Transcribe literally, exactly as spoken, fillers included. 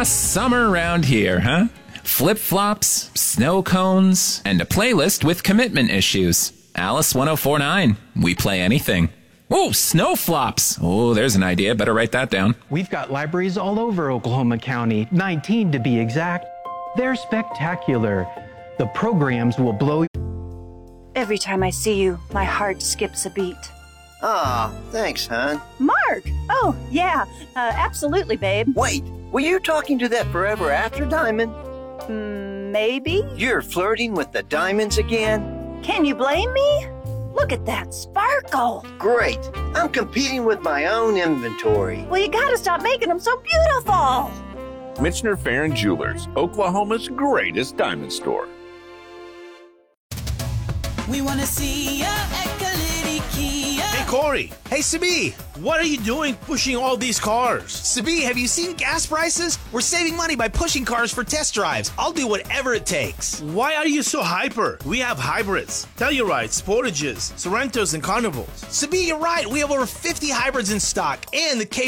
Ah, summer around here, huh? Flip-flops, snow cones, and a playlist with commitment issues. Alice one oh four point nine. We play anything. Oh, snow flops. Oh, there's an idea. Better write that down. We've got libraries all over Oklahoma County, nineteen to be exact. They're spectacular. The programs will blow. Every time I see you, my heart skips a beat. Aw, thanks, hon. Mark! Oh, yeah, uh, absolutely, babe. Wait, were you talking to that forever after diamond? Mm, maybe? You're flirting with the diamonds again? Can you blame me? Look at that sparkle. Great. I'm competing with my own inventory. Well, you gotta stop making them so beautiful. Michener Farron Jewelers, Oklahoma's greatest diamond store. We want to see ya at Kalidi Kia. Hey, Corey. Hey, Sabi. What are you doing pushing all these cars? Sabi, have you seen gas prices? We're saving money by pushing cars for test drives. I'll do whatever it takes. Why are you so hyper? We have hybrids, Tellurides, Sportages, Sorrentos, and Carnivals. Sabi, you're right. We have over fifty hybrids in stock, and the K